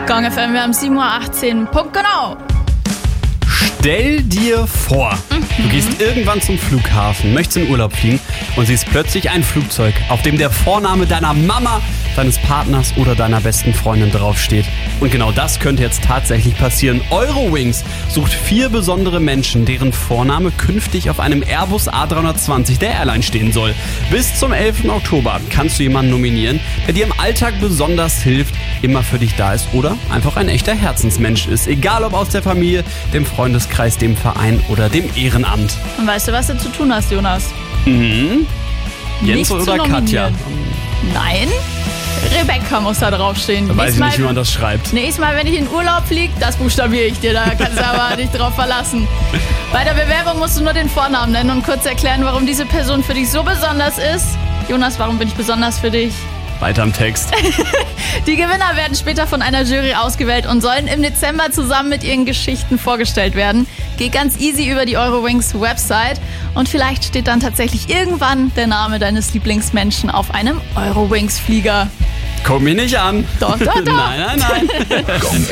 Gong FM, wir haben 7.18 Uhr. Punkt genau. Stell dir vor, du gehst irgendwann zum Flughafen, möchtest in Urlaub fliegen und siehst plötzlich ein Flugzeug, auf dem der Vorname deiner Mama, deines Partners oder deiner besten Freundin draufsteht. Und genau das könnte jetzt tatsächlich passieren. Eurowings sucht 4 besondere Menschen, deren Vorname künftig auf einem Airbus A320 der Airline stehen soll. Bis zum 11. Oktober kannst du jemanden nominieren, der dir im Alltag besonders hilft, immer für dich da ist oder einfach ein echter Herzensmensch ist. Egal ob aus der Familie, dem Freundeskreis, dem Verein oder dem Ehrenamt. Und weißt du, was du zu tun hast, Jonas? Jens oder Katja? Nein, Rebecca muss da draufstehen. Da weiß ich nicht, wie man das schreibt. Nächstes Mal, wenn ich in Urlaub fliege, das buchstabiere ich dir, da kannst du aber nicht drauf verlassen. Bei der Bewerbung musst du nur den Vornamen nennen und kurz erklären, warum diese Person für dich so besonders ist. Jonas, warum bin ich besonders für dich? Weiter im Text. Die Gewinner werden später von einer Jury ausgewählt und sollen im Dezember zusammen mit ihren Geschichten vorgestellt werden. Geh ganz easy über die Eurowings Website und vielleicht steht dann tatsächlich irgendwann der Name deines Lieblingsmenschen auf einem Eurowings Flieger. Guck mich nicht an. Doch. Nein.